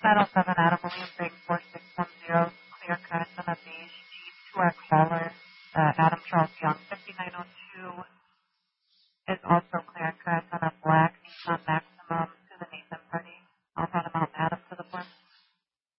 907 Adam William Break 4610, clear cut on a beige Jeep to our caller, Adam Charles Young. 5902 is also clear cut on a black Nissan